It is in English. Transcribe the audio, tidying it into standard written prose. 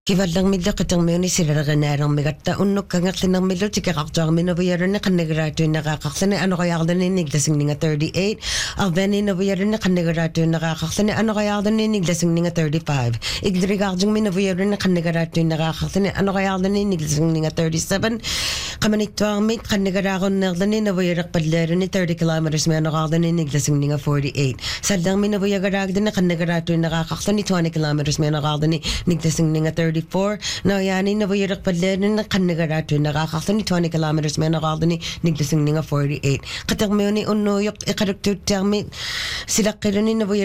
Kivallang milo katang mayoni sila ganarang migatta unok kangatli ng milo tikakaktuang minabuyaro na kanigarato yung nakakaksana ano kaya ako niglasing nga 38 Albany nabuyaro na kanigarato yung nakakaksana ano kaya ako niglasing nga 35 Igdirigakjong minabuyaro na kanigarato yung nakakaksana ano kaya ako niglasing nga 37 Kamanitwang mit kanigarako nagdani nabuyarak padlero ni 30 kilometers may ano kaya niglasing nga 48 Salang minabuyagarag din na kanigarato yung nakakaksana ni 20 kilometers may ano kaya niglasing nga 34 Now yani nabuyarak padlero na kanigarato yung nakakaksana ni 20 kilometers may ano kaya niglasing nga 48 Katang may unuyok ikaraktur tiyang sila kiro ni nabuyarak